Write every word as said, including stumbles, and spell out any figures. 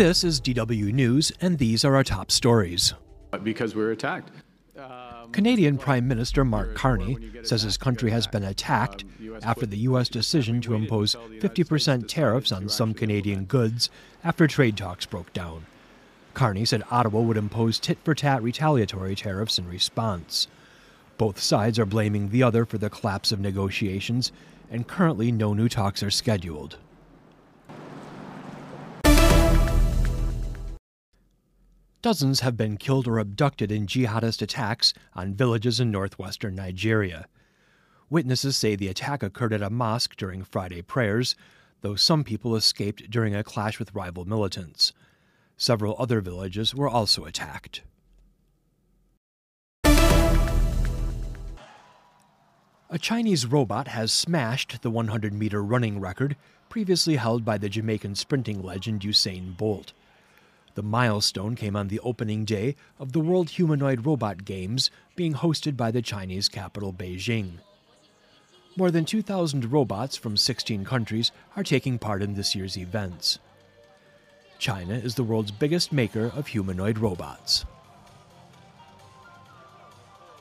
This is D W News, and these are our top stories. Because we were attacked. Canadian Prime Minister Mark Carney says his country has been attacked after the U S decision to impose fifty percent tariffs on some Canadian goods after trade talks broke down. Carney said Ottawa would impose tit-for-tat retaliatory tariffs in response. Both sides are blaming the other for the collapse of negotiations, and currently no new talks are scheduled. Dozens have been killed or abducted in jihadist attacks on villages in northwestern Nigeria. Witnesses say the attack occurred at a mosque during Friday prayers, though some people escaped during a clash with rival militants. Several other villages were also attacked. A Chinese robot has smashed the one hundred meter running record previously held by the Jamaican sprinting legend Usain Bolt. The milestone came on the opening day of the World Humanoid Robot Games being hosted by the Chinese capital Beijing. More than two thousand robots from sixteen countries are taking part in this year's events. China is the world's biggest maker of humanoid robots.